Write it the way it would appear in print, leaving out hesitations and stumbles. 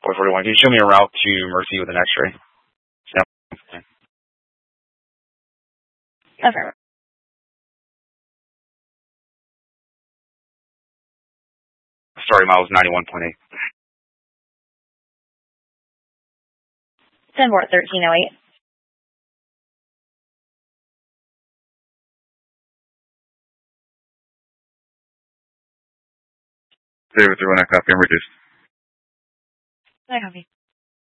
41. Can you show me a route to Mercy with an X-ray? Yeah. Okay. Sorry, miles 91.8. 10-4, 1308. Zero, 1 copy and reduced. I copy.